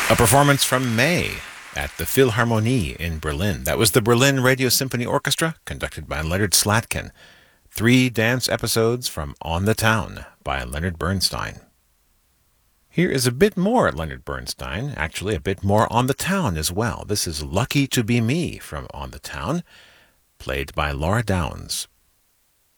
A performance from May at the Philharmonie in Berlin. That was the Berlin Radio Symphony Orchestra, conducted by Leonard Slatkin. 3 dance episodes from On the Town by Leonard Bernstein. Here is a bit more Leonard Bernstein, actually a bit more On the Town as well. This is Lucky to Be Me from On the Town, played by Laura Downs.